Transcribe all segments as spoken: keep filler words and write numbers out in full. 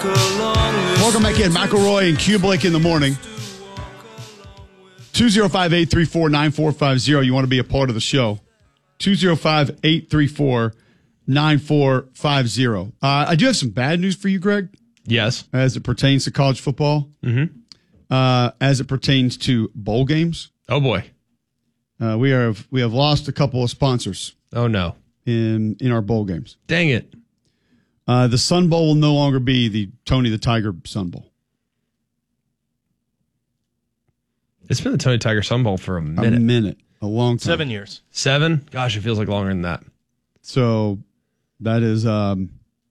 Welcome back in. McElroy and Kublik in the morning. two oh five, eight three four, nine four five zero. You want to be a part of the show. two oh five, eight three four, nine four five zero. Uh, I do have some bad news for you, Greg. Yes. As it pertains to college football. Mm-hmm. Uh, as it pertains to bowl games. Oh, boy. Uh, we are we have lost a couple of sponsors. Oh, no. In, in our bowl games. Dang it. Uh, the Sun Bowl will no longer be the Tony the Tiger Sun Bowl. It's been the Tony Tiger Sun Bowl for a minute. A minute. A long time. Seven years. Seven? Gosh, it feels like longer than that. So that is um,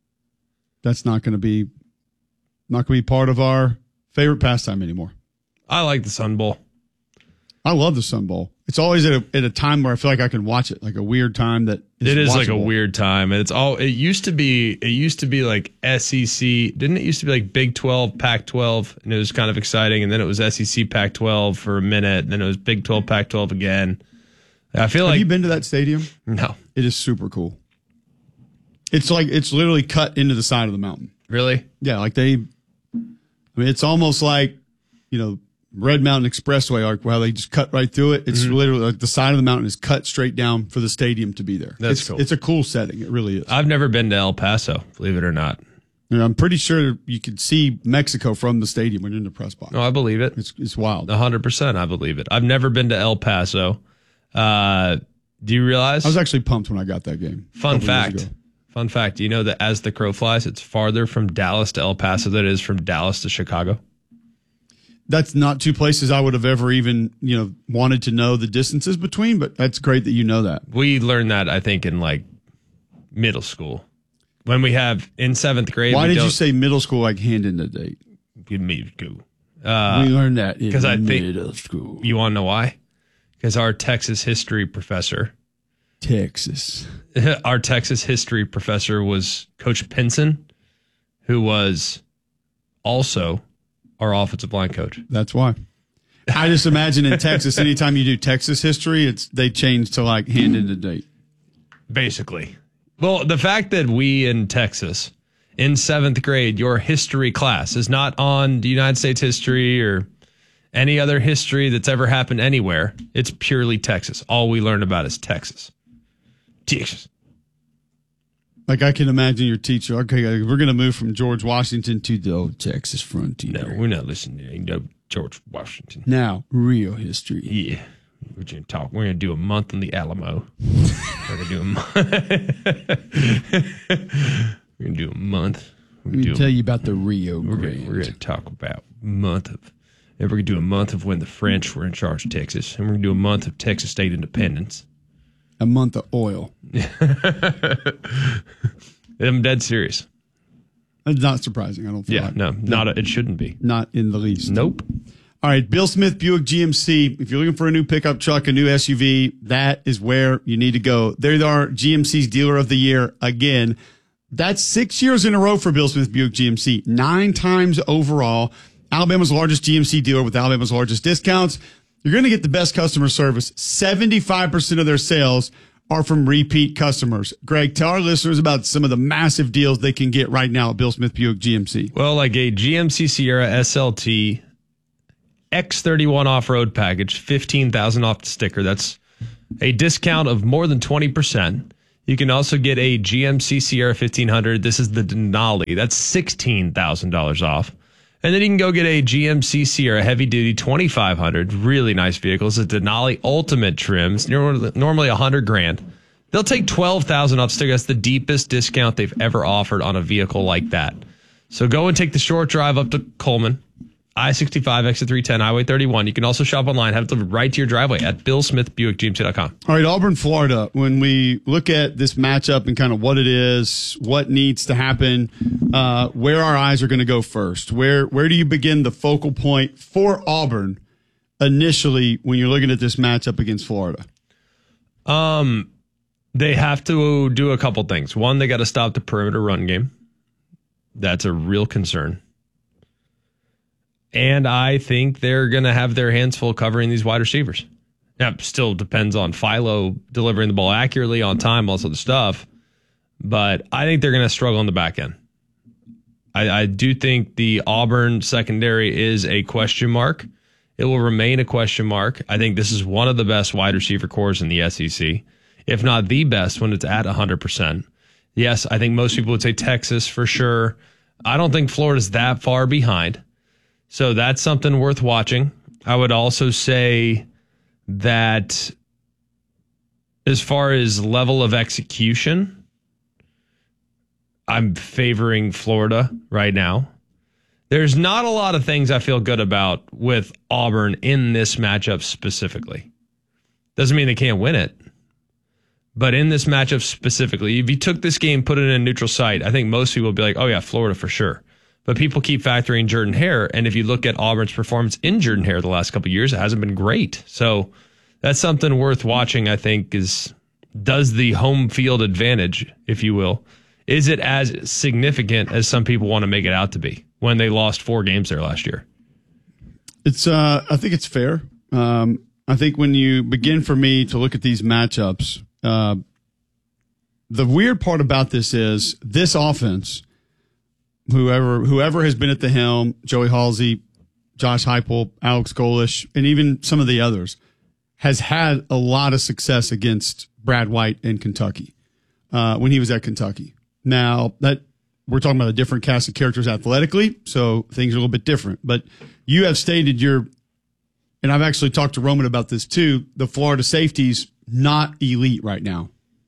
that's not going to be not going to be part of our favorite pastime anymore. I like the Sun Bowl. I love the Sun Bowl. It's always at a, at a time where I feel like I can watch it, like a weird time that is it is watchable. like a weird time, and it's all. It used to be. It used to be like S E C, didn't it? Used to be like Big twelve, Pac twelve, and it was kind of exciting. And then it was S E C, Pac twelve for a minute, and then it was Big twelve, Pac twelve again. I feel Have like you been to that stadium? No. It is super cool. It's like it's literally cut into the side of the mountain. Really? Yeah, like they. I mean, it's almost like, you know, Red Mountain Expressway arc, where they just cut right through it. It's mm-hmm. literally like the side of the mountain is cut straight down for the stadium to be there. That's it's, cool. It's a cool setting. It really is. I've never been to El Paso, believe it or not. And I'm pretty sure you could see Mexico from the stadium when you're in the press box. No, I believe it. It's, it's wild. one hundred percent I believe it. I've never been to El Paso. Uh, do you realize? I was actually pumped when I got that game. Fun fact. Fun fact. Do you know that as the crow flies, it's farther from Dallas to El Paso than it is from Dallas to Chicago? That's not two places I would have ever even, you know, wanted to know the distances between, but that's great that you know that. We learned that, I think, in like middle school. When we have in seventh grade. Why did you say middle school like hand in the date? Give me go. Uh, we learned that in I middle think, school. You want to know why? Because our Texas history professor. Texas. Our Texas history professor was Coach Pinson, who was also our offensive line coach. That's why. I just imagine in Texas, anytime you do Texas history, it's they change to like hand in the date. Basically. Well, the fact that we in Texas, in seventh grade, your history class is not on the United States history or any other history that's ever happened anywhere. It's purely Texas. All we learn about is Texas. Texas. Like I can imagine your teacher. Okay, we're going to move from George Washington to the old Texas frontier. No, we're not listening to no George Washington. Now, real history. Yeah, we're going to talk. We're going to do a month on the Alamo. We're going to do a month. We're going to do a month. We're going to tell a, you about the Rio Grande. Grande. We're going to talk about a month of. And we're going to do a month of when the French were in charge of Texas, and we're going to do a month of Texas state independence. A month of oil. I'm dead serious. That's not surprising. I don't feel yeah, like. no, not a, it shouldn't be. Not in the least. Nope. All right, Bill Smith Buick G M C. If you're looking for a new pickup truck, a new S U V, that is where you need to go. They are G M C's Dealer of the Year again. That's six years in a row for Bill Smith Buick G M C. Nine times overall. Alabama's largest G M C dealer with Alabama's largest discounts. You're going to get the best customer service. seventy-five percent of their sales are from repeat customers. Greg, tell our listeners about some of the massive deals they can get right now at Bill Smith Buick G M C. Well, like a G M C Sierra S L T X thirty-one off-road package, fifteen thousand dollars off the sticker. That's a discount of more than twenty percent. You can also get a G M C Sierra fifteen hundred. This is the Denali. That's sixteen thousand dollars off. And then you can go get a G M C Sierra Heavy Duty twenty-five hundred. Really nice vehicle. It's a Denali Ultimate trim. It's normally one hundred grand. They'll take twelve thousand dollars off sticker. That's the deepest discount they've ever offered on a vehicle like that. So go and take the short drive up to Coleman, I sixty-five, exit three ten, Highway thirty-one. You can also shop online, have it delivered right to your driveway at bill smith buick g m c dot com. All right, Auburn, Florida. When we look at this matchup and kind of what it is, what needs to happen, uh, where our eyes are going to go first, where where do you begin the focal point for Auburn initially when you're looking at this matchup against Florida? Um, they have to do a couple things. One, they got to stop the perimeter run game. That's a real concern. And I think they're going to have their hands full covering these wide receivers. Now, it still depends on Philo delivering the ball accurately, on time, all this other stuff. But I think they're going to struggle on the back end. I, I do think the Auburn secondary is a question mark. It will remain a question mark. I think this is one of the best wide receiver cores in the S E C, if not the best when it's at one hundred percent. Yes, I think most people would say Texas for sure. I don't think Florida's that far behind. So that's something worth watching. I would also say that as far as level of execution, I'm favoring Florida right now. There's not a lot of things I feel good about with Auburn in this matchup specifically. Doesn't mean they can't win it. But in this matchup specifically, if you took this game, put it in a neutral site, I think most people would be like, oh yeah, Florida for sure. But people keep factoring Jordan Hare, and if you look at Auburn's performance in Jordan Hare the last couple of years, it hasn't been great. So that's something worth watching, I think, is does the home field advantage, if you will, is it as significant as some people want to make it out to be when they lost four games there last year? It's, uh, I think it's fair. Um, I think when you begin for me to look at these matchups, uh, the weird part about this is this offense, whoever whoever has been at the helm, Joey Halsey, Josh Heupel, Alex Golish, and even some of the others, has had a lot of success against Brad White in Kentucky uh, when he was at Kentucky. Now, that we're talking about a different cast of characters athletically, so things are a little bit different. But you have stated your, and I've actually talked to Roman about this too, the Florida safety's not elite right now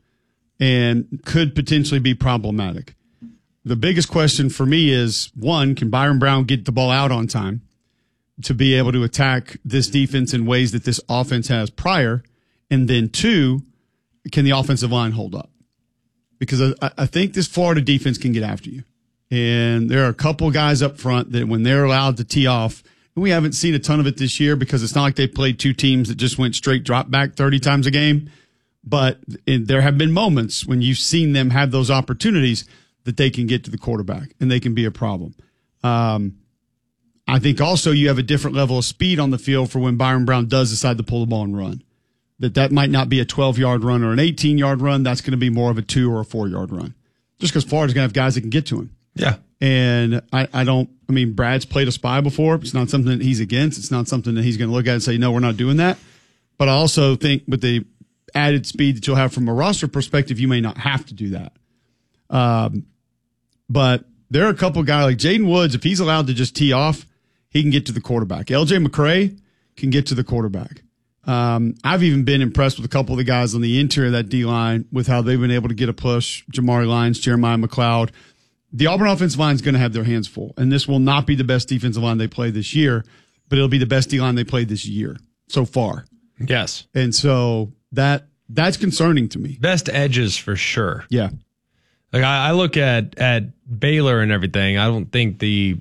and could potentially be problematic. The biggest question for me is, one, can Byron Brown get the ball out on time to be able to attack this defense in ways that this offense has prior? And then two, can the offensive line hold up? Because I, I think this Florida defense can get after you. And there are a couple guys up front that when they're allowed to tee off, and we haven't seen a ton of it this year because it's not like they played two teams that just went straight drop back thirty times a game. But it, there have been moments when you've seen them have those opportunities that they can get to the quarterback and they can be a problem. Um, I think also you have a different level of speed on the field for when Byron Brown does decide to pull the ball and run. That that might not be a twelve-yard run or an eighteen-yard run. That's going to be more of a two- or a four-yard run. Just because Florida's going to have guys that can get to him. Yeah. And I, I don't – I mean, Brad's played a spy before. It's not something that he's against. It's not something that he's going to look at and say, no, we're not doing that. But I also think with the added speed that you'll have from a roster perspective, you may not have to do that. Um, but there are a couple guys like Jaden Woods, if he's allowed to just tee off, he can get to the quarterback. L J McCray can get to the quarterback. Um, I've even been impressed with a couple of the guys on the interior of that D-line with how they've been able to get a push. Jamari Lyons, Jeremiah McLeod. The Auburn offensive line is going to have their hands full, and this will not be the best defensive line they play this year, but it'll be the best D-line they played this year so far. Yes. And so that that's concerning to me. Best edges for sure. Yeah. Like I, I look at at Baylor and everything. I don't think the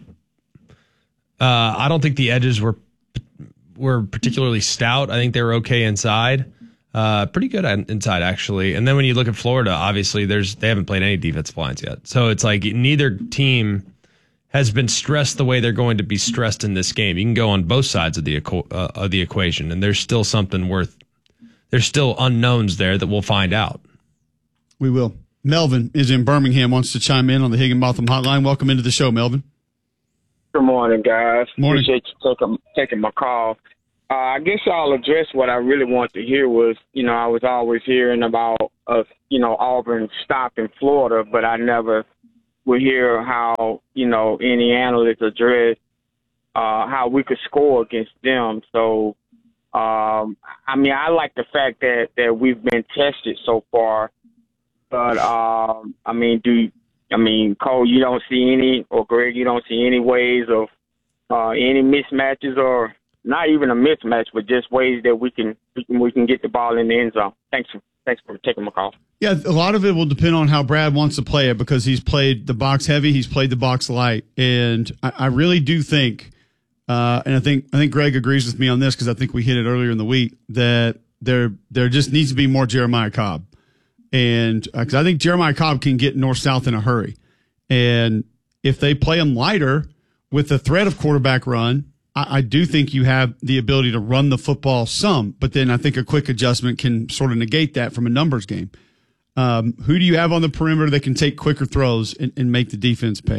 uh, I don't think the edges were were particularly stout. I think they were okay inside, uh, pretty good inside actually. And then when you look at Florida, obviously there's they haven't played any defensive lines yet, so it's like neither team has been stressed the way they're going to be stressed in this game. You can go on both sides of the uh, of the equation, and there's still something worth. There's still unknowns there that we'll find out. We will. Melvin is in Birmingham, wants to chime in on the Higginbotham hotline. Welcome into the show, Melvin. Good morning, guys. Morning. Appreciate you taking, taking my call. Uh, I guess I'll address what I really want to hear was, you know, I was always hearing about, uh, you know, Auburn stopping Florida, but I never would hear how, you know, any analysts address uh, how we could score against them. So, um, I mean, I like the fact that, that we've been tested so far. But, um, I mean, do I mean, Cole, you don't see any, or Greg, you don't see any ways of uh, any mismatches, or not even a mismatch, but just ways that we can we can, we can get the ball in the end zone. Thanks for, thanks for taking my call. Yeah, a lot of it will depend on how Brad wants to play it because he's played the box heavy, he's played the box light, and I, I really do think, uh, and I think I think Greg agrees with me on this because I think we hit it earlier in the week that there there just needs to be more Jeremiah Cobb. And because uh, I think Jeremiah Cobb can get north-south in a hurry. And if they play him lighter with the threat of quarterback run, I, I do think you have the ability to run the football some. But then I think a quick adjustment can sort of negate that from a numbers game. Um, who do you have on the perimeter that can take quicker throws and, and make the defense pay?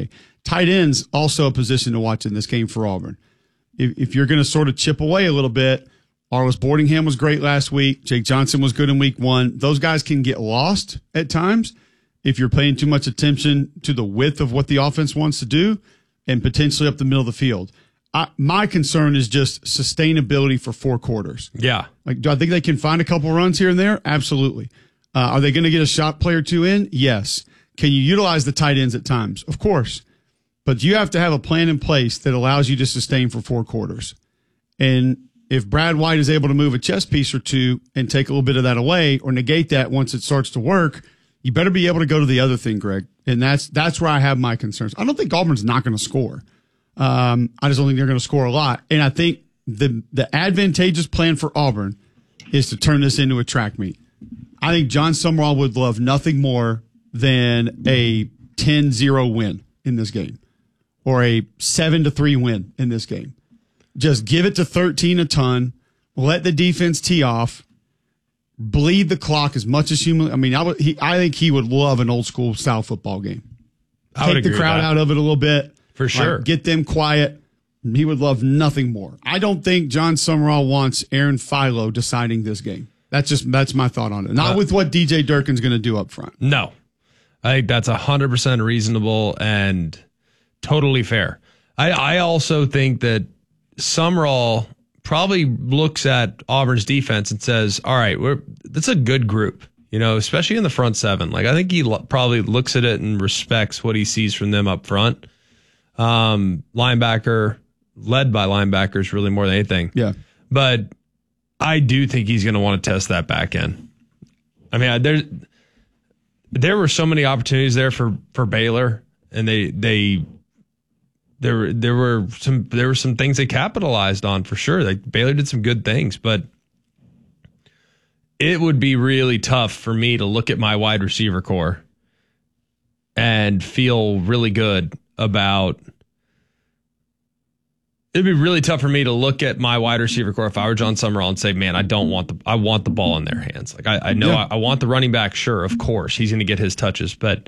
Tight ends also a position to watch in this game for Auburn. If, if you're going to sort of chip away a little bit, Arlis Boardingham was great last week. Jake Johnson was good in week one. Those guys can get lost at times if you're paying too much attention to the width of what the offense wants to do and potentially up the middle of the field. I, my concern is just sustainability for four quarters. Yeah. Like, do I think they can find a couple runs here and there? Absolutely. Uh, are they going to get a shot play or two in? Yes. Can you utilize the tight ends at times? Of course. But you have to have a plan in place that allows you to sustain for four quarters. And if Brad White is able to move a chess piece or two and take a little bit of that away or negate that once it starts to work, you better be able to go to the other thing, Greg. And that's that's where I have my concerns. I don't think Auburn's not going to score. Um, I just don't think they're going to score a lot. And I think the the advantageous plan for Auburn is to turn this into a track meet. I think John Summerall would love nothing more than a ten zero win in this game or a seven to three win in this game. Just give it to thirteen a ton, let the defense tee off, bleed the clock as much as humanly. I mean, I, would, he, I think he would love an old school style football game. I would Take the crowd out of it a little bit. For sure. Like, get them quiet. He would love nothing more. I don't think John Summerall wants Aaron Philo deciding this game. That's just that's my thought on it. Not uh, with what D J Durkin's going to do up front. No. I think that's one hundred percent reasonable and totally fair. I, I also think that Summerall probably looks at Auburn's defense and says, all right, we're that's a good group, you know, especially in the front seven. Like, I think he lo- probably looks at it and respects what he sees from them up front. Um, linebacker, led by linebackers really more than anything. Yeah. But I do think he's going to want to test that back end. I mean, there there were so many opportunities there for, for Baylor, and they they there there were some there were some things they capitalized on for sure. Like, Baylor did some good things, but it would be really tough for me to look at my wide receiver core and feel really good about. It'd be really tough for me to look at my wide receiver core if I were John Summerall and say, man, I don't want the I want the ball in their hands. Like, I, I know yeah. I, I want the running back, sure, of course. He's gonna get his touches, but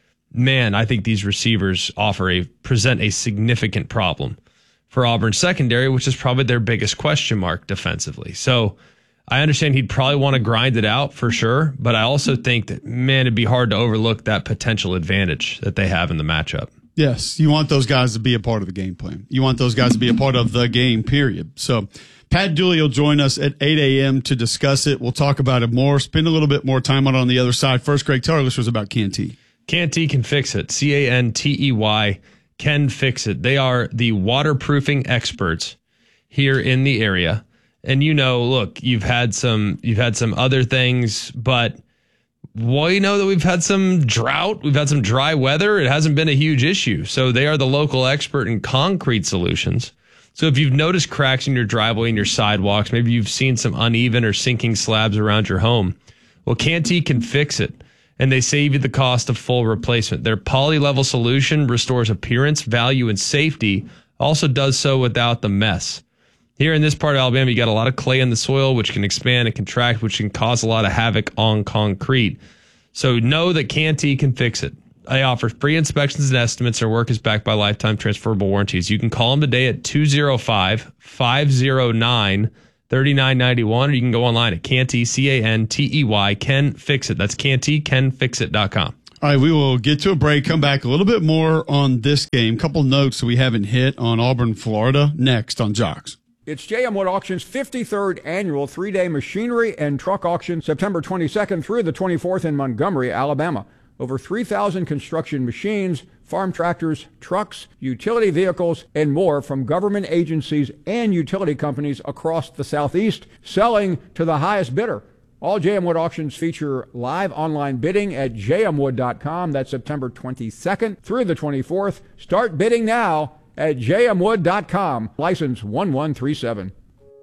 man, I think these receivers offer a present a significant problem for Auburn's secondary, which is probably their biggest question mark defensively. So I understand he'd probably want to grind it out for sure, but I also think that, man, it'd be hard to overlook that potential advantage that they have in the matchup. Yes, you want those guys to be a part of the game plan. You want those guys to be a part of the game, period. So Pat Dooley will join us at eight a.m. to discuss it. We'll talk about it more, spend a little bit more time on it on the other side. First, Greg, tell our listeners about Canty. Canty can fix it. C A N T E Y, can fix it. They are the waterproofing experts here in the area. And you know, look, you've had some you've had some other things, but well, you know that we've had some drought, we've had some dry weather. It hasn't been a huge issue. So they are the local expert in concrete solutions. So if you've noticed cracks in your driveway and your sidewalks, maybe you've seen some uneven or sinking slabs around your home, well, Canty can fix it. And they save you the cost of full replacement. Their poly-level solution restores appearance, value, and safety, also does so without the mess. Here in this part of Alabama, you got a lot of clay in the soil, which can expand and contract, which can cause a lot of havoc on concrete. So know that Canty can fix it. They offer free inspections and estimates. Their work is backed by lifetime transferable warranties. You can call them today at two oh five, five oh nine, three nine nine one, or you can go online at Canty, C A N T E Y, Can Fix It. That's Canty, can fix it dot com. All right, we will get to a break, come back a little bit more on this game. Couple notes that we haven't hit on Auburn, Florida, next on Jocks. It's J M Wood Auction's fifty-third annual three-day machinery and truck auction, September twenty-second through the twenty-fourth in Montgomery, Alabama. Over three thousand construction machines, farm tractors, trucks, utility vehicles, and more from government agencies and utility companies across the Southeast, selling to the highest bidder. All J M Wood auctions feature live online bidding at j m wood dot com. That's September twenty-second through the twenty-fourth. Start bidding now at j m wood dot com. License one one three seven.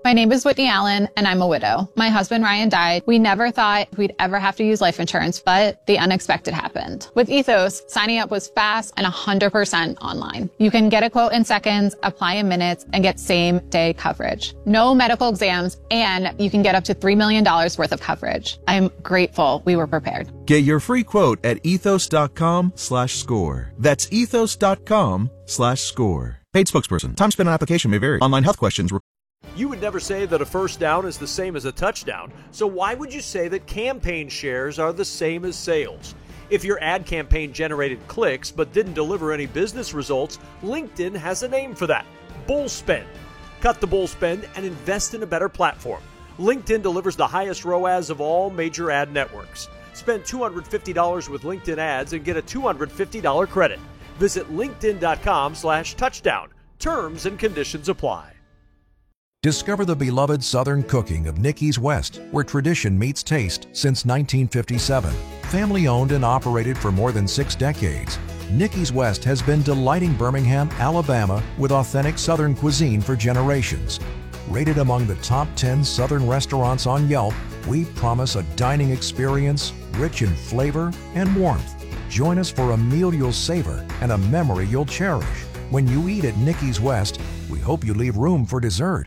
My name is Whitney Allen, and I'm a widow. My husband, Ryan, died. We never thought we'd ever have to use life insurance, but the unexpected happened. With Ethos, signing up was fast and one hundred percent online. You can get a quote in seconds, apply in minutes, and get same-day coverage. No medical exams, and you can get up to three million dollars worth of coverage. I'm grateful we were prepared. Get your free quote at ethos.com slash score. That's ethos.com slash score. Paid spokesperson. Time spent on application may vary. Online health questions. You would never say that a first down is the same as a touchdown, so why would you say that campaign shares are the same as sales? If your ad campaign generated clicks but didn't deliver any business results, LinkedIn has a name for that: bull spend. Cut the bull spend and invest in a better platform. LinkedIn delivers the highest R O A S of all major ad networks. Spend two hundred fifty dollars with LinkedIn ads and get a two hundred fifty dollars credit. Visit linkedin.com slash touchdown. Terms and conditions apply. Discover the beloved Southern cooking of Nicky's West, where tradition meets taste since nineteen fifty-seven. Family owned and operated for more than six decades, Nicky's West has been delighting Birmingham, Alabama with authentic Southern cuisine for generations. Rated among the top ten Southern restaurants on Yelp, we promise a dining experience rich in flavor and warmth. Join us for a meal you'll savor and a memory you'll cherish. When you eat at Nicky's West, we hope you leave room for dessert.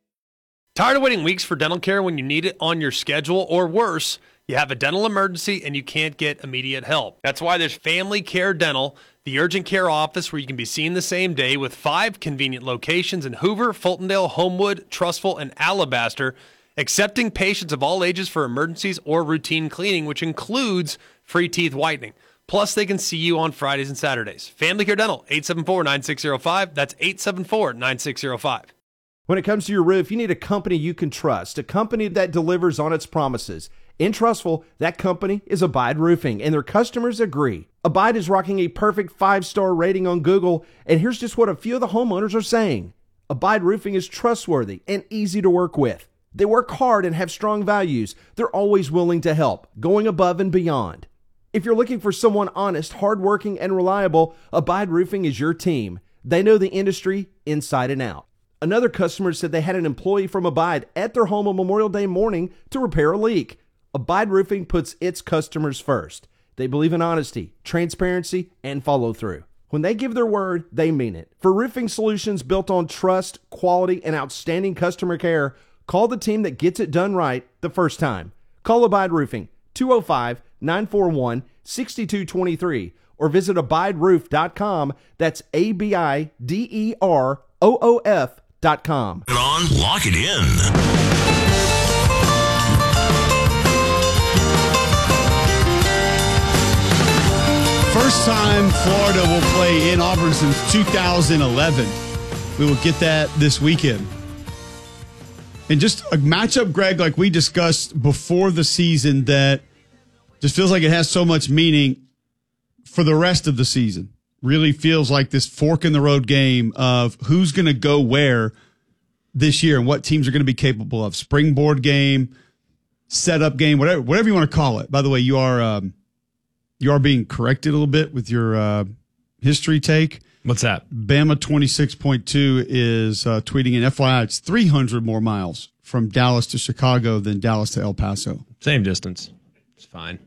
Tired of waiting weeks for dental care when you need it on your schedule, or worse, you have a dental emergency and you can't get immediate help? That's why there's Family Care Dental, the urgent care office where you can be seen the same day, with five convenient locations in Hoover, Fultondale, Homewood, Trussville, and Alabaster, accepting patients of all ages for emergencies or routine cleaning, which includes free teeth whitening. Plus, they can see you on Fridays and Saturdays. Family Care Dental, eight seven four, nine six zero five. That's eight seven four, nine six zero five. When it comes to your roof, you need a company you can trust, a company that delivers on its promises. In Trussville, that company is Abide Roofing, and their customers agree. Abide is rocking a perfect five-star rating on Google, and here's just what a few of the homeowners are saying. Abide Roofing is trustworthy and easy to work with. They work hard and have strong values. They're always willing to help, going above and beyond. If you're looking for someone honest, hardworking, and reliable, Abide Roofing is your team. They know the industry inside and out. Another customer said they had an employee from Abide at their home on Memorial Day morning to repair a leak. Abide Roofing puts its customers first. They believe in honesty, transparency, and follow through. When they give their word, they mean it. For roofing solutions built on trust, quality, and outstanding customer care, call the team that gets it done right the first time. Call Abide Roofing, two oh five, nine four one, six two two three, or visit abide roof dot com. That's A B I D E R O O F dot com. Put it on, lock it in. First time Florida will play in Auburn since two thousand eleven. We will get that this weekend. And just a matchup, Greg, like we discussed before the season, that just feels like it has so much meaning for the rest of the season. Really feels like this fork in the road game of who's going to go where this year and what teams are going to be capable of. Springboard game, setup game, whatever whatever you want to call it. By the way, you are um, you are being corrected a little bit with your uh, history take. What's that? Bama twenty-six point two is uh, tweeting in F Y I, it's three hundred more miles from Dallas to Chicago than Dallas to El Paso. Same distance. It's fine.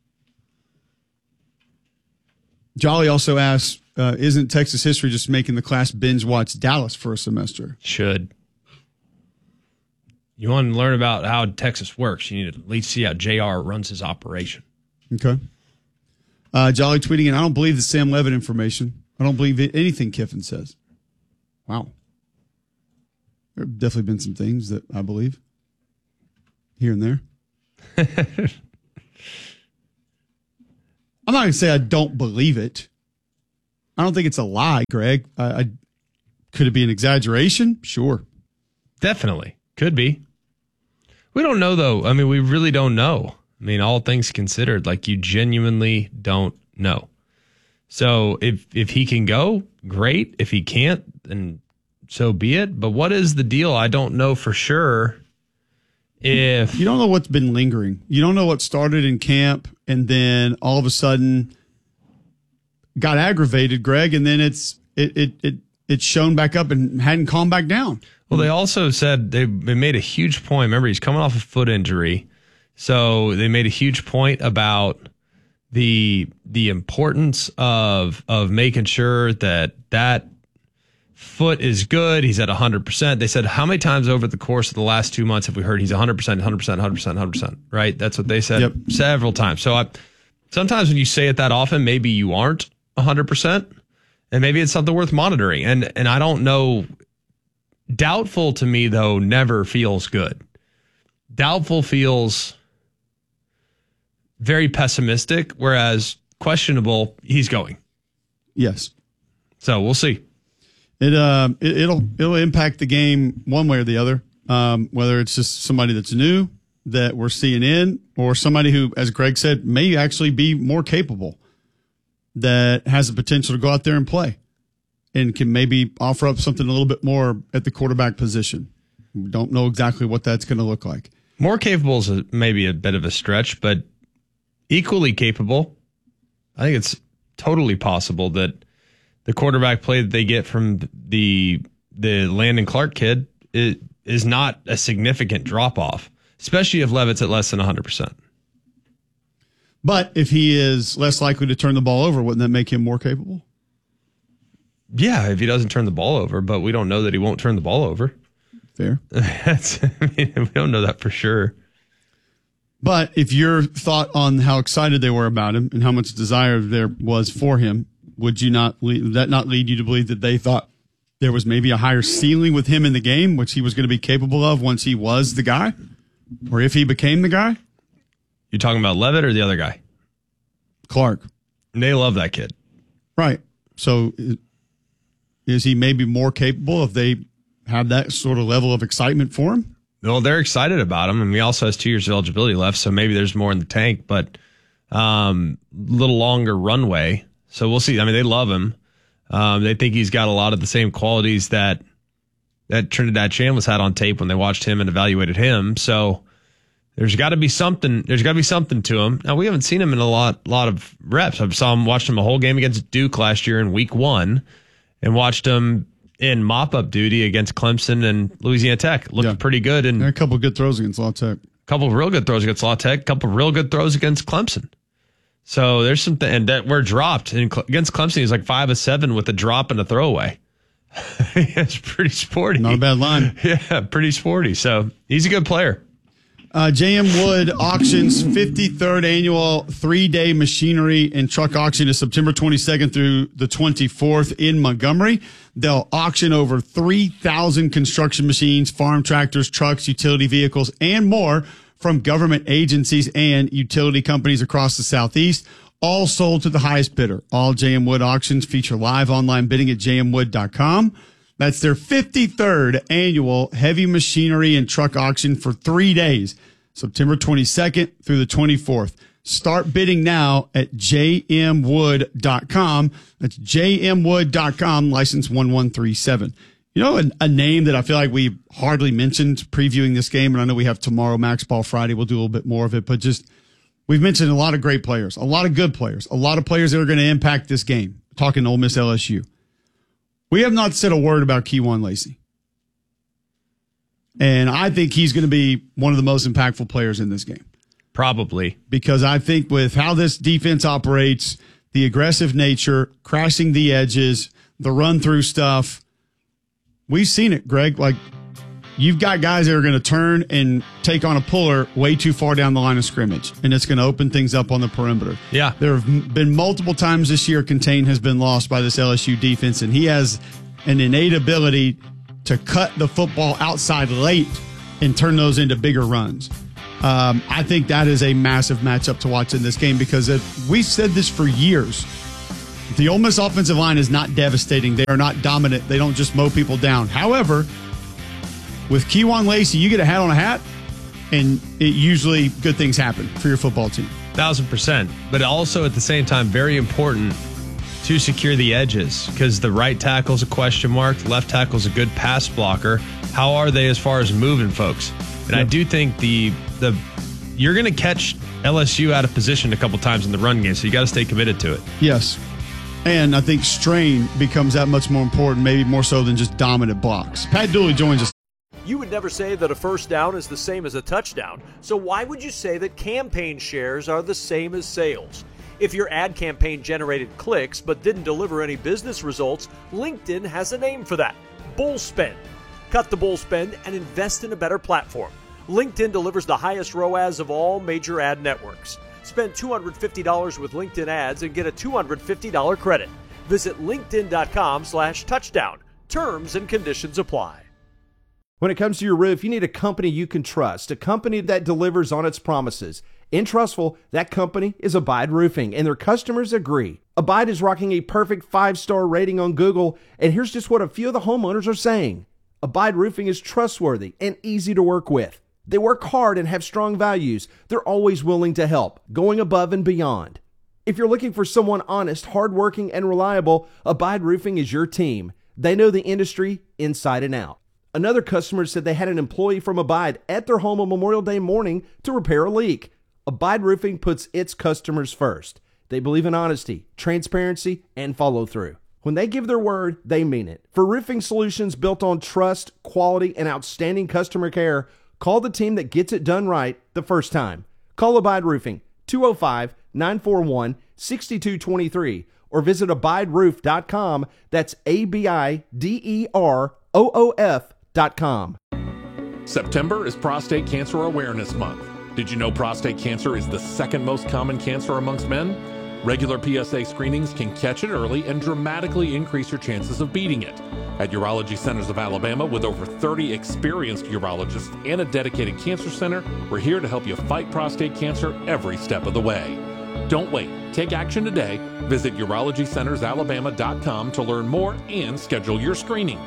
Jolly also asks, uh, isn't Texas history just making the class binge watch Dallas for a semester? Should. You want to learn about how Texas works, you need to at least see how J R runs his operation. Okay. Uh, Jolly tweeting in, I don't believe the Sam Levitt information. I don't believe anything Kiffin says. Wow. There have definitely been some things that I believe here and there. I'm not going to say I don't believe it. I don't think it's a lie, Greg. I, I could it be an exaggeration? Sure. Definitely. Could be. We don't know, though. I mean, we really don't know. I mean, all things considered, like, you genuinely don't know. So if if he can go, great. If he can't, then so be it. But what is the deal? I don't know for sure. If you don't know what's been lingering, you don't know what started in camp and then all of a sudden got aggravated, Greg, and then it's it it it it's shown back up and hadn't calmed back down. Well, they also said they, they made a huge point. Remember, he's coming off a foot injury. So they made a huge point about the the importance of of making sure that that foot is good. He's at one hundred percent. They said, how many times over the course of the last two months have we heard he's one hundred percent, one hundred percent, one hundred percent, one hundred percent, right? That's what they said. Yep. Several times. So I, sometimes when you say it that often, maybe you aren't one hundred percent, and maybe it's something worth monitoring. And and I don't know. Doubtful to me, though, never feels good. Doubtful feels very pessimistic, whereas questionable, he's going. Yes. So we'll see. It uh it, it'll it'll impact the game one way or the other. Um, whether it's just somebody that's new that we're seeing in, or somebody who, as Greg said, may actually be more capable, that has the potential to go out there and play, and can maybe offer up something a little bit more at the quarterback position. We don't know exactly what that's going to look like. More capable is a, maybe a bit of a stretch, but equally capable. I think it's totally possible that the quarterback play that they get from the the Landon Clark kid is, is not a significant drop-off, especially if Levitt's at less than one hundred percent. But if he is less likely to turn the ball over, wouldn't that make him more capable? Yeah, if he doesn't turn the ball over, but we don't know that he won't turn the ball over. Fair. That's, I mean, we don't know that for sure. But if your thought on how excited they were about him and how much desire there was for him, would you not lead, would that not lead you to believe that they thought there was maybe a higher ceiling with him in the game, which he was going to be capable of once he was the guy, or if he became the guy? You're talking about Levitt or the other guy? Clark. And they love that kid. Right. So is he maybe more capable if they have that sort of level of excitement for him? Well, they're excited about him, and he also has two years of eligibility left, so maybe there's more in the tank, but a um, little longer runway. So we'll see. I mean, they love him. Um, they think he's got a lot of the same qualities that that Trinidad Chambliss had on tape when they watched him and evaluated him. So there's got to be something. There's got to be something to him. Now, we haven't seen him in a lot, lot of reps. I saw him, watched him a whole game against Duke last year in week one, and watched him in mop-up duty against Clemson and Louisiana Tech. Looked yeah. pretty good. And there are a couple of good throws against La Tech. A couple of real good throws against La Tech. A couple of real good throws against Clemson. So there's something, and that we're dropped. And against Clemson, he's like five of seven with a drop and a throwaway. It's pretty sporty. Not a bad line. Yeah, pretty sporty. So he's a good player. Uh, J M Wood Auctions fifty-third annual three-day machinery and truck auction is September twenty-second through the twenty-fourth in Montgomery. They'll auction over three thousand construction machines, farm tractors, trucks, utility vehicles, and more from government agencies and utility companies across the Southeast, all sold to the highest bidder. All J M Wood auctions feature live online bidding at j m wood dot com. That's their fifty-third annual heavy machinery and truck auction for three days, September twenty-second through the twenty-fourth. Start bidding now at j m wood dot com. That's j m wood dot com, license one one three seven. You know, a, a name that I feel like we hardly mentioned previewing this game, and I know we have tomorrow, Max Ball Friday, we'll do a little bit more of it, but just we've mentioned a lot of great players, a lot of good players, a lot of players that are going to impact this game. Talking Ole Miss L S U. We have not said a word about Kejuan Lacey. And I think he's going to be one of the most impactful players in this game. Probably. Because I think with how this defense operates, the aggressive nature, crashing the edges, the run-through stuff, we've seen it, Greg. Like, you've got guys that are going to turn and take on a puller way too far down the line of scrimmage, and it's going to open things up on the perimeter. Yeah. There have been multiple times this year contain has been lost by this L S U defense, and he has an innate ability to cut the football outside late and turn those into bigger runs. Um, I think that is a massive matchup to watch in this game because if we've said this for years. The Ole Miss offensive line is not devastating. They are not dominant. They don't just mow people down. However, with Kejuan Lacey, you get a hat on a hat, and it usually good things happen for your football team. Thousand percent. But also at the same time, very important to secure the edges because the right tackle's a question mark. Left tackle's a good pass blocker. How are they as far as moving folks? And yep. I do think the the you're going to catch L S U out of position a couple times in the run game, so you got to stay committed to it. Yes. And I think strain becomes that much more important, maybe more so than just dominant blocks. Pat Dooley joins us. You would never say that a first down is the same as a touchdown, so why would you say that campaign shares are the same as sales? If your ad campaign generated clicks but didn't deliver any business results, LinkedIn has a name for that: bull spend. Cut the bull spend and invest in a better platform. LinkedIn delivers the highest R O A S of all major ad networks. Spend two hundred fifty dollars with LinkedIn ads and get a two hundred fifty dollars credit. Visit linkedin.com slash touchdown. Terms and conditions apply. When it comes to your roof, you need a company you can trust, a company that delivers on its promises. In Trustful, that company is Abide Roofing, and their customers agree. Abide is rocking a perfect five-star rating on Google, and here's just what a few of the homeowners are saying. Abide Roofing is trustworthy and easy to work with. They work hard and have strong values. They're always willing to help, going above and beyond. If you're looking for someone honest, hardworking, and reliable, Abide Roofing is your team. They know the industry inside and out. Another customer said they had an employee from Abide at their home on Memorial Day morning to repair a leak. Abide Roofing puts its customers first. They believe in honesty, transparency, and follow through. When they give their word, they mean it. For roofing solutions built on trust, quality, and outstanding customer care, call the team that gets it done right the first time. Call Abide Roofing, two oh five, nine four one, six two two three, or visit abide roof dot com. That's A B I D E R O O F dot com. September is Prostate Cancer Awareness Month. Did you know prostate cancer is the second most common cancer amongst men? Regular P S A screenings can catch it early and dramatically increase your chances of beating it. At Urology Centers of Alabama, with over thirty experienced urologists and a dedicated cancer center, we're here to help you fight prostate cancer every step of the way. Don't wait. Take action today. Visit urology centers alabama dot com to learn more and schedule your screening.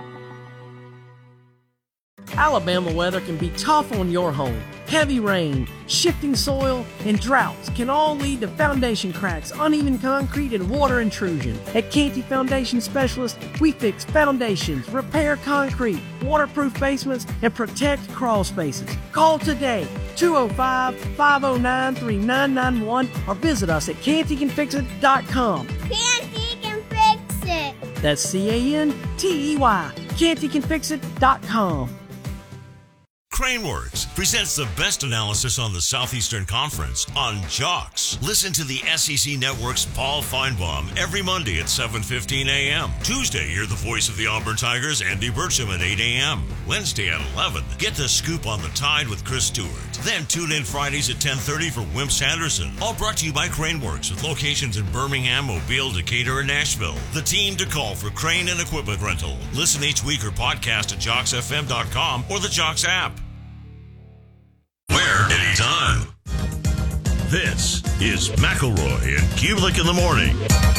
Alabama weather can be tough on your home. Heavy rain, shifting soil, and droughts can all lead to foundation cracks, uneven concrete, and water intrusion. At Canty Foundation Specialists, we fix foundations, repair concrete, waterproof basements, and protect crawl spaces. Call today, two oh five, five oh nine, three nine nine one, or visit us at canty can fix it dot com. Canty can fix it. That's C A N T E Y, canty can fix it dot com. Craneworks presents the best analysis on the Southeastern Conference on Jocks. Listen to the S E C Network's Paul Feinbaum every Monday at seven fifteen a.m. Tuesday, hear the voice of the Auburn Tigers, Andy Burcham, at eight a.m. Wednesday at eleven, get the scoop on the Tide with Chris Stewart. Then tune in Fridays at ten thirty for Wimps Anderson. All brought to you by Craneworks, with locations in Birmingham, Mobile, Decatur, and Nashville. The team to call for crane and equipment rental. Listen each week or podcast at jocks f m dot com or the Jocks app. Where, anytime. This is McElroy and Kubelik in the morning.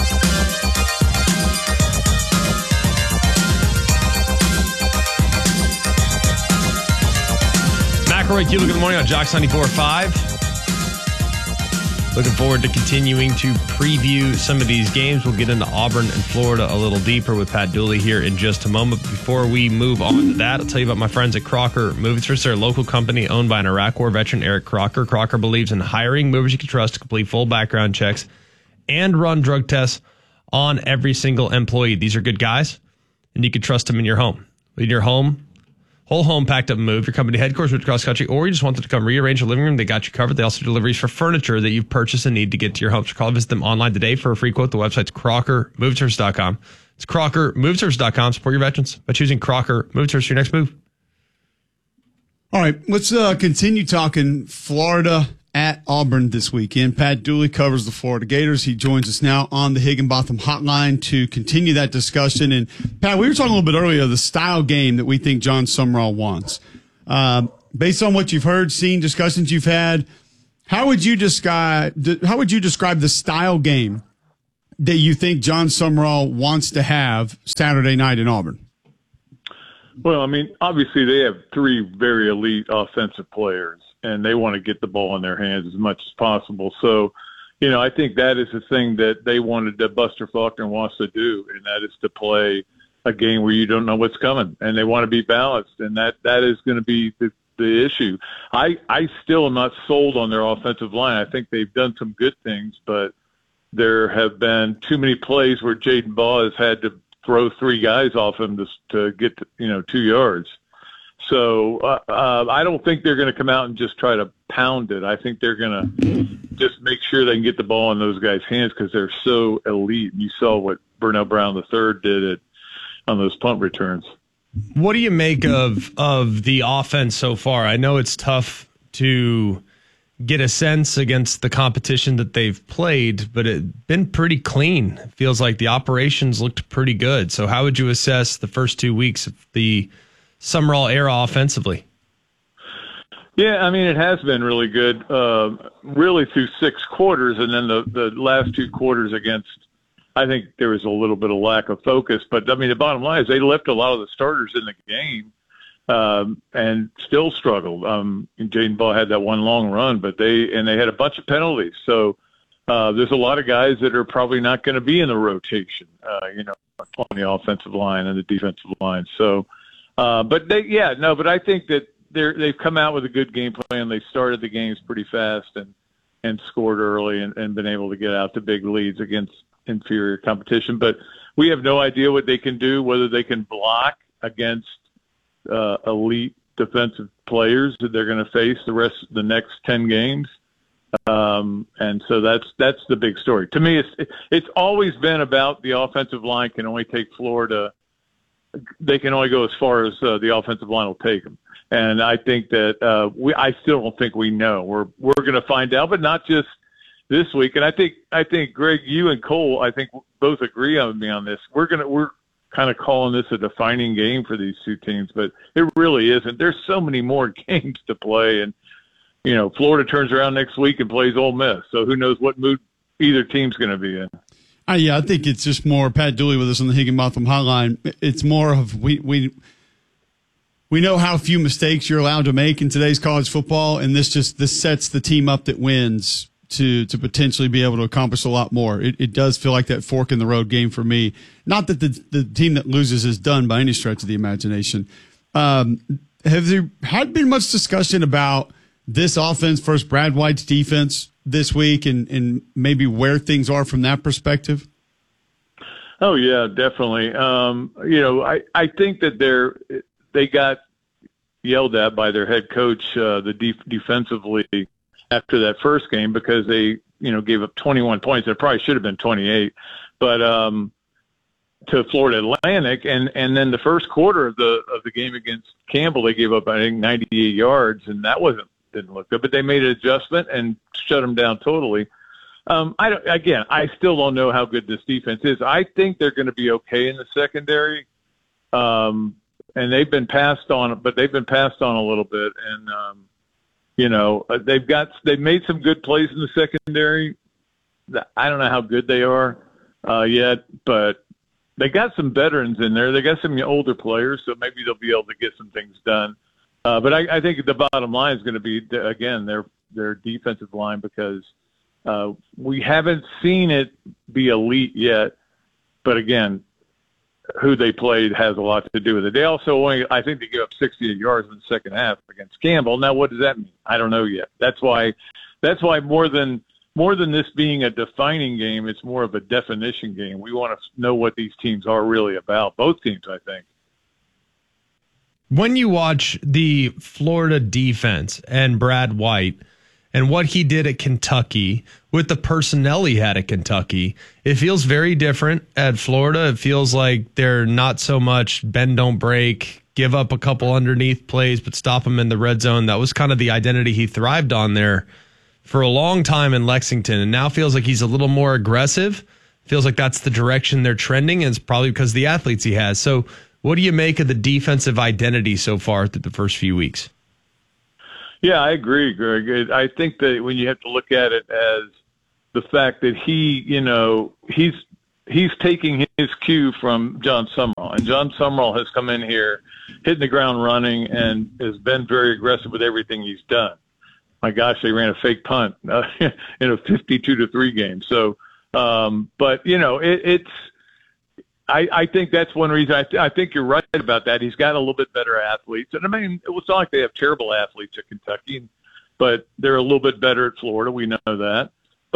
McElroy, Kubelik in the morning on Jocks ninety-four point five. Looking forward to continuing to preview some of these games. We'll get into Auburn and Florida a little deeper with Pat Dooley here in just a moment. Before we move on to that, I'll tell you about my friends at Crocker Movers. They're a local company owned by an Iraq War veteran, Eric Crocker. Crocker believes in hiring movers you can trust to complete full background checks and run drug tests on every single employee. These are good guys, and you can trust them in your home. In your home, whole home packed up and moved, your company headquarters moved across country, or you just want them to come rearrange your living room, they got you covered. They also do deliveries for furniture that you've purchased and need to get to your home. So call, visit them online today for a free quote. The website's crocker move service dot com. It's crocker move service dot com. Support your veterans by choosing Crocker Move Service for your next move. All right, let's uh, continue talking Florida at Auburn this weekend. Pat Dooley covers the Florida Gators. He joins us now on the Higginbotham hotline to continue that discussion. And Pat, we were talking a little bit earlier, the style game that we think John Sumrall wants. Uh, based on what you've heard, seen, discussions you've had, how would you describe, how would you describe the style game that you think John Sumrall wants to have Saturday night in Auburn? Well, I mean, obviously they have three very elite offensive players, and they want to get the ball in their hands as much as possible. So, you know, I think that is the thing that they wanted, that Buster Faulkner wants to do, and that is to play a game where you don't know what's coming, and they want to be balanced, and that, that is going to be the, the issue. I, I still am not sold on their offensive line. I think they've done some good things, but there have been too many plays where Jaden Ball has had to throw three guys off him to, to get to, you know, two yards. So uh, uh, I don't think they're going to come out and just try to pound it. I think they're going to just make sure they can get the ball in those guys' hands because they're so elite. You saw what Burnell Brown the third did it on those punt returns. What do you make of of the offense so far? I know it's tough to get a sense against the competition that they've played, but it's been pretty clean. It feels like the operations looked pretty good. So how would you assess the first two weeks of the Summerall era offensively? Yeah, I mean, it has been really good, uh, really through six quarters, and then the, the last two quarters against, I think there was a little bit of lack of focus. But, I mean, the bottom line is they left a lot of the starters in the game um, and still struggled. Um, Jaden Ball had that one long run, but they and they had a bunch of penalties. So uh, there's a lot of guys that are probably not going to be in the rotation, uh, you know, on the offensive line and the defensive line. So, uh, but they, yeah, no, but I think that they're, they've come out with a good game plan. They started the games pretty fast and, and scored early and, and been able to get out to big leads against inferior competition. But we have no idea what they can do, whether they can block against uh, elite defensive players that they're going to face the rest of the next ten games. Um, and so that's that's the big story. To me, it's it's always been about the offensive line can only take Florida. They can only go as far as uh, the offensive line will take them. And I think that uh, we I still don't think we know. We're we're going to find out, but not just this week. And I think I think Greg, you and Cole, I think both agree on me on this. We're gonna we're kind of calling this a defining game for these two teams, but it really isn't. There's so many more games to play, and you know, Florida turns around next week and plays Ole Miss. So who knows what mood either team's going to be in. Uh, yeah, I think it's just more Pat Dooley with us on the Higginbotham Hotline. It's more of we we we know how few mistakes you're allowed to make in today's college football, and this just this sets the team up that wins to to potentially be able to accomplish a lot more. It, it does feel like that fork in the road game for me. Not that the the team that loses is done by any stretch of the imagination. Um, have there had been much discussion about this offense versus Brad White's defense this week, and, and maybe where things are from that perspective? Oh yeah, definitely. Um, you know, I, I think that they're they got yelled at by their head coach, uh, the def- defensively after that first game because they you know gave up twenty-one points. It probably should have been twenty-eight, but um, to Florida Atlantic, and and then the first quarter of the of the game against Campbell, they gave up I think ninety-eight yards, and that wasn't. Didn't look good, but they made an adjustment and shut them down totally. Um, I don't, again, I still don't know how good this defense is. I think they're going to be okay in the secondary, um, and they've been passed on, but they've been passed on a little bit. And um, you know, they've got they've made some good plays in the secondary. I don't know how good they are uh, yet, but they got some veterans in there. They got some older players, so maybe they'll be able to get some things done. Uh, but I, I think the bottom line is going to be, again, their their defensive line because uh, we haven't seen it be elite yet. But, again, who they played has a lot to do with it. They also only, I think they gave up sixty-eight yards in the second half against Campbell. Now, what does that mean? I don't know yet. That's why that's why more than more than this being a defining game, it's more of a definition game. We want to know what these teams are really about, both teams, I think. When you watch the Florida defense and Brad White and what he did at Kentucky with the personnel he had at Kentucky, it feels very different at Florida. It feels like they're not so much bend, don't break, give up a couple underneath plays, but stop them in the red zone. That was kind of the identity he thrived on there for a long time in Lexington, and now feels like he's a little more aggressive. Feels like that's the direction they're trending, and it's probably because of the athletes he has. So what do you make of the defensive identity so far through the first few weeks? Yeah, I agree, Greg. I think that when you have to look at it as the fact that he, you know, he's he's taking his cue from John Summerall, and John Summerall has come in here, hitting the ground running, and has been very aggressive with everything he's done. My gosh, they ran a fake punt uh, in a fifty-two to three game. So, um, but you know, it, it's. I, I think that's one reason. I, th- I think you're right about that. He's got a little bit better athletes. And, I mean, it was not like they have terrible athletes at Kentucky, but they're a little bit better at Florida. We know that.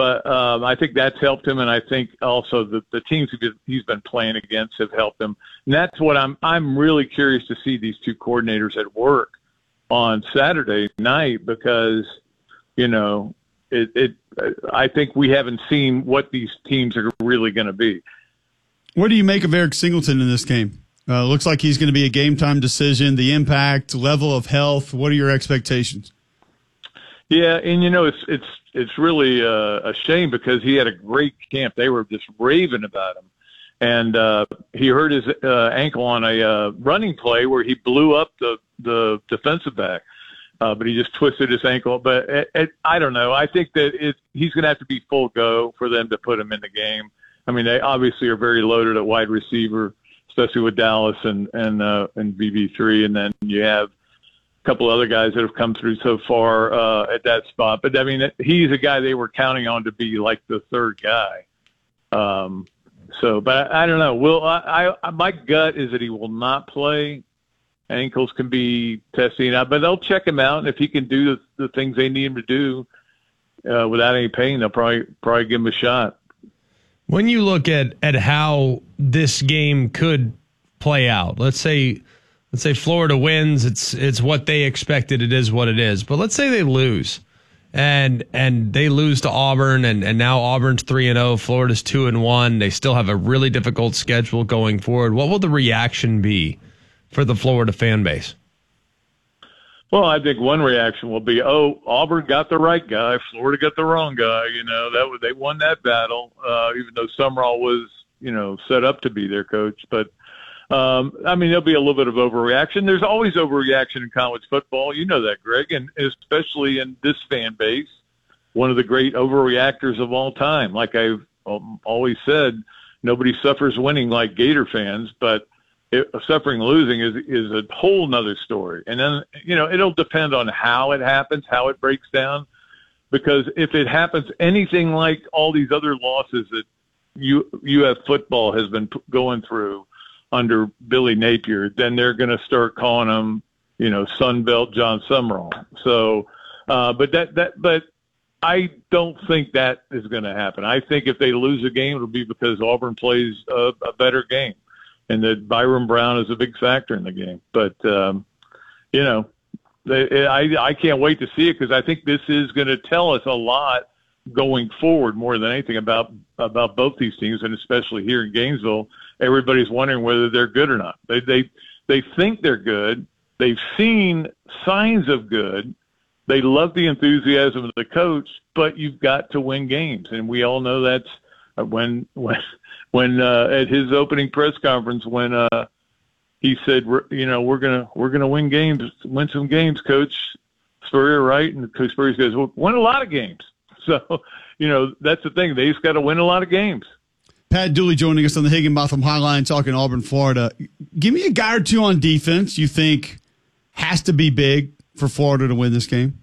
But um, I think that's helped him, and I think also the, the teams he's been playing against have helped him. And that's what I'm I'm really curious to see these two coordinators at work on Saturday night, because, you know, it, it I think we haven't seen what these teams are really going to be. What do you make of Eric Singleton in this game? Uh, looks like he's going to be a game-time decision. The impact, level of health, what are your expectations? Yeah, and, you know, it's it's it's really uh, a shame because he had a great camp. They were just raving about him. And uh, he hurt his uh, ankle on a uh, running play where he blew up the, the defensive back. Uh, but he just twisted his ankle. But it, it, I don't know. I think that it, he's going to have to be full go for them to put him in the game. I mean, they obviously are very loaded at wide receiver, especially with Dallas and and uh, and V B three, and then you have a couple other guys that have come through so far uh, at that spot. But I mean, he's a guy they were counting on to be like the third guy. Um, so, but I, I don't know. Will I, I? My gut is that he will not play. Ankles can be testing out, but they'll check him out, and if he can do the, the things they need him to do uh, without any pain, they'll probably probably give him a shot. When you look at, at how this game could play out, let's say let's say Florida wins, it's it's what they expected, it is what it is. But let's say they lose, and and they lose to Auburn, and, and now Auburn's three and oh, Florida's two and one. They still have a really difficult schedule going forward. What will the reaction be for the Florida fan base? Well, I think one reaction will be, oh, Auburn got the right guy, Florida got the wrong guy. You know, that was, they won that battle, uh, even though Summerall was, you know, set up to be their coach. But, um, I mean, there'll be a little bit of overreaction. There's always overreaction in college football. You know that, Greg, and especially in this fan base, one of the great overreactors of all time. Like I've always said, nobody suffers winning like Gator fans, but It, suffering losing is is a whole nother story. And then, you know, it'll depend on how it happens, how it breaks down. Because if it happens anything like all these other losses that U, U F football has been p- going through under Billy Napier, then they're going to start calling him, you know, Sunbelt John Summerall. So, uh, but that, that, but I don't think that is going to happen. I think if they lose a game, it'll be because Auburn plays a, a better game. And that Byron Brown is a big factor in the game. But, um, you know, they, I, I can't wait to see it because I think this is going to tell us a lot going forward more than anything about about both these teams, and especially here in Gainesville. Everybody's wondering whether they're good or not. They they they think they're good. They've seen signs of good. They love the enthusiasm of the coach, but you've got to win games. And we all know that's when when – When uh, at his opening press conference, when uh, he said, "You know, we're gonna we're gonna win games, win some games, Coach Spurrier, right?" And Coach Spurrier says, "Well, win a lot of games." So, you know, that's the thing; they just got to win a lot of games. Pat Dooley joining us on the Higginbotham Highline, talking Auburn, Florida. Give me a guy or two on defense you think has to be big for Florida to win this game.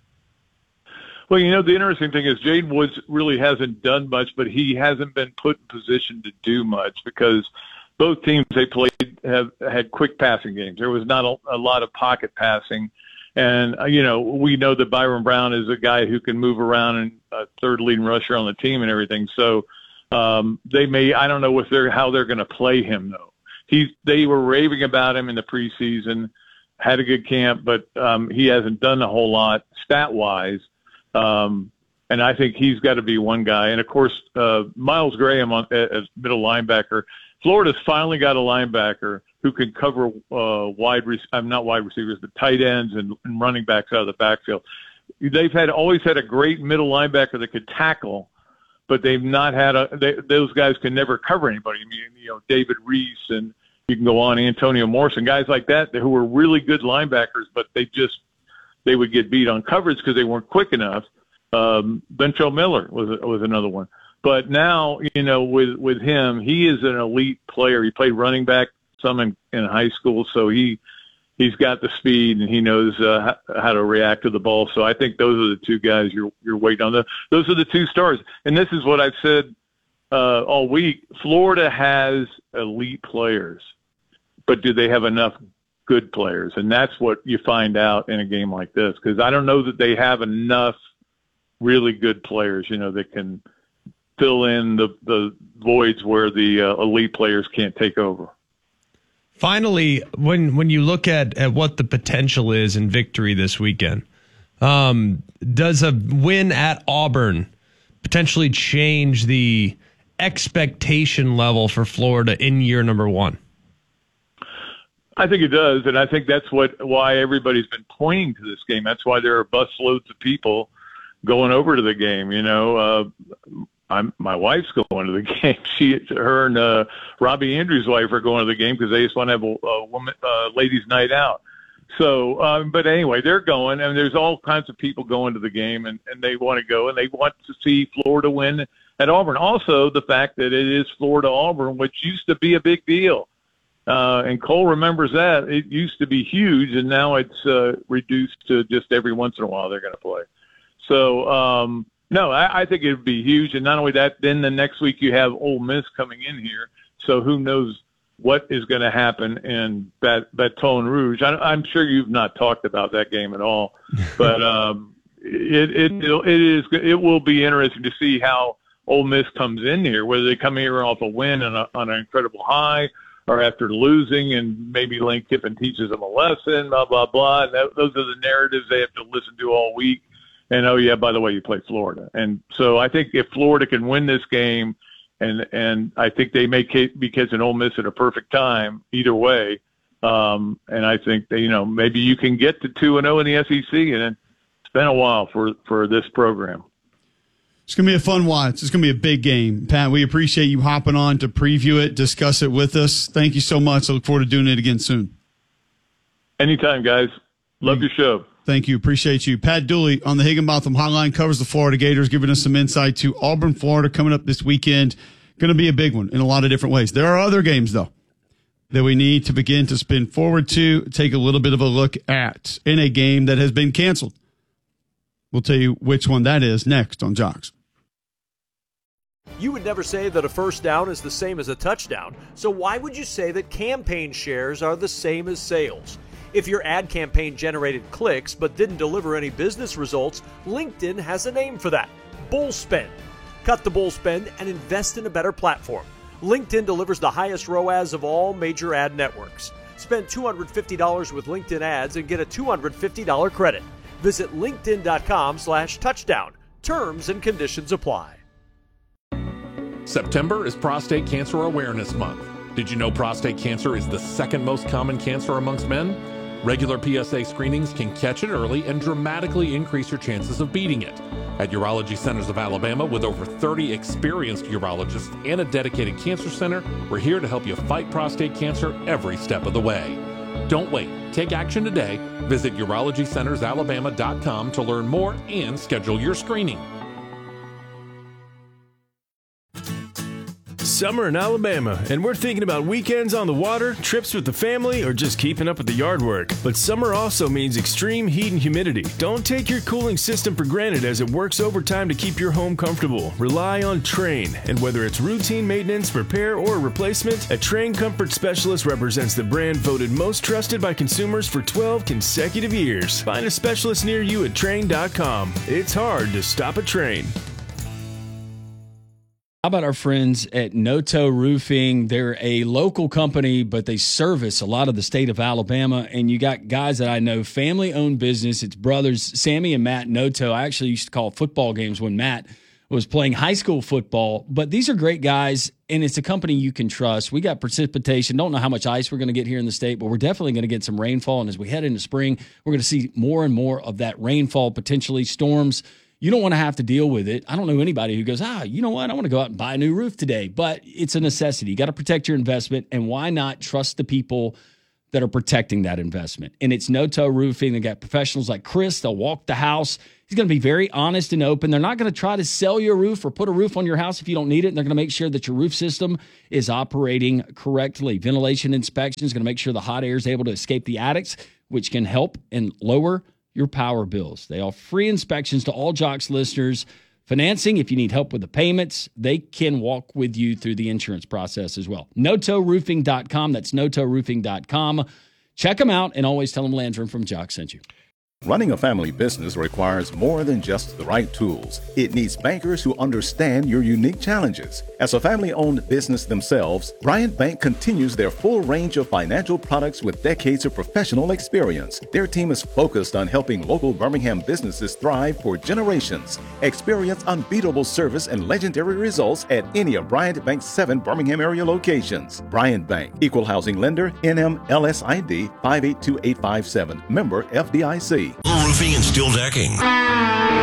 Well, you know, the interesting thing is Jaden Woods really hasn't done much, but he hasn't been put in position to do much because both teams they played have had quick passing games. There was not a, a lot of pocket passing. And, uh, you know, we know that Byron Brown is a guy who can move around and a third leading rusher on the team and everything. So um, they may – I don't know if they're how they're going to play him, though. He, they were raving about him in the preseason, had a good camp, but um, he hasn't done a whole lot stat-wise. Um, and I think he's got to be one guy. And, of course, uh, Miles Graham on, as middle linebacker. Florida's finally got a linebacker who can cover uh, wide re- – I'm not wide receivers, but tight ends and, and running backs out of the backfield. They've had always had a great middle linebacker that could tackle, but they've not had a they, – those guys can never cover anybody. I mean, you know, David Reese and you can go on, Antonio Morrison, guys like that who were really good linebackers, but they just – they would get beat on coverage because they weren't quick enough. Um, Bentrell Miller was was another one. But now, you know, with with him, he is an elite player. He played running back some in, in high school, so he he's got the speed and he knows uh, how, how to react to the ball. So I think those are the two guys you're you're waiting on. The, those are the two stars. And this is what I've said uh, all week. Florida has elite players, but do they have enough good players? And that's what you find out in a game like this, because I don't know that they have enough really good players, you know, that can fill in the, the voids where the uh, elite players can't take over. Finally, when when you look at, at what the potential is in victory this weekend, um, does a win at Auburn potentially change the expectation level for Florida in year number one? I think it does, and I think that's what why everybody's been pointing to this game. That's why there are busloads of people going over to the game. You know, uh, I'm, my wife's going to the game. She, her, and uh, Robbie Andrews' wife are going to the game because they just want to have a, a woman, uh, ladies' night out. So, um, but anyway, they're going, and there's all kinds of people going to the game, and, and they want to go, and they want to see Florida win at Auburn. Also, the fact that it is Florida-Auburn, which used to be a big deal. Uh, and Cole remembers that. It used to be huge, and now it's uh, reduced to just every once in a while they're going to play. So, um, no, I, I think it would be huge. And not only that, then the next week you have Ole Miss coming in here. So who knows what is going to happen in Bat- Baton Rouge. I, I'm sure you've not talked about that game at all. But um, it, it, it, is, it will be interesting to see how Ole Miss comes in here, whether they come here off a win on, a, on an incredible high or after losing, and maybe Lane Kiffin teaches them a lesson, blah, blah, blah. And that, those are the narratives they have to listen to all week. And, oh, yeah, by the way, you play Florida. And so I think if Florida can win this game, and and I think they may be catching Ole Miss at a perfect time either way. Um, and I think that, you know, maybe you can get to two and oh in the S E C, and it's been a while for, for this program. It's going to be a fun watch. It's going to be a big game. Pat, we appreciate you hopping on to preview it, discuss it with us. Thank you so much. I look forward to doing it again soon. Anytime, guys. Love your show. Thank you. Appreciate you. Pat Dooley on the Higginbotham Hotline covers the Florida Gators, giving us some insight to Auburn, Florida, coming up this weekend. Going to be a big one in a lot of different ways. There are other games, though, that we need to begin to spin forward to, take a little bit of a look at in a game that has been canceled. We'll tell you which one that is next on Jocks. You would never say that a first down is the same as a touchdown, so why would you say that campaign shares are the same as sales? If your ad campaign generated clicks but didn't deliver any business results, LinkedIn has a name for that: bull spend. Cut the bull spend and invest in a better platform. LinkedIn delivers the highest R O A S of all major ad networks. Spend two hundred fifty dollars with LinkedIn ads and get a two hundred fifty dollars credit. Visit linkedin.com slash touchdown. Terms and conditions apply. September is Prostate Cancer Awareness Month. Did you know prostate cancer is the second most common cancer amongst men? Regular P S A screenings can catch it early and dramatically increase your chances of beating it. At Urology Centers of Alabama, with over thirty experienced urologists and a dedicated cancer center, we're here to help you fight prostate cancer every step of the way. Don't wait. Take action today. Visit urology centers alabama dot com to learn more and schedule your screening. Summer in Alabama, and we're thinking about weekends on the water, trips with the family, or just keeping up with the yard work. But summer also means extreme heat and humidity. Don't take your cooling system for granted, as it works overtime to keep your home comfortable. Rely on Trane, and whether it's routine maintenance, repair, or replacement, a Trane Comfort Specialist represents the brand voted most trusted by consumers for twelve consecutive years. Find a specialist near you at Trane dot com. It's hard to stop a Trane. How about our friends at Noto Roofing? They're a local company, but they service a lot of the state of Alabama. And you got guys that I know, family-owned business. It's brothers, Sammy and Matt Noto. I actually used to call football games when Matt was playing high school football. But these are great guys, and it's a company you can trust. We got precipitation. Don't know how much ice we're going to get here in the state, but we're definitely going to get some rainfall. And as we head into spring, we're going to see more and more of that rainfall, potentially storms. You don't want to have to deal with it. I don't know anybody who goes, ah, you know what? I want to go out and buy a new roof today. But it's a necessity. You got to protect your investment. And why not trust the people that are protecting that investment? And it's Noto Roofing. They got professionals like Chris. They'll walk the house. He's going to be very honest and open. They're not going to try to sell you a roof or put a roof on your house if you don't need it. And they're going to make sure that your roof system is operating correctly. Ventilation inspection is going to make sure the hot air is able to escape the attics, which can help and lower your power bills. They offer free inspections to all Jocks listeners. Financing, if you need help with the payments, they can walk with you through the insurance process as well. Noto Roofing dot com. That's Noto Roofing dot com. Check them out, and always tell them Landrum from Jocks sent you. Running a family business requires more than just the right tools. It needs bankers who understand your unique challenges. As a family-owned business themselves, Bryant Bank continues their full range of financial products with decades of professional experience. Their team is focused on helping local Birmingham businesses thrive for generations. Experience unbeatable service and legendary results at any of Bryant Bank's seven Birmingham area locations. Bryant Bank, Equal Housing Lender, N M L S I D five eight two eight five seven, member F D I C. Roofing and steel decking.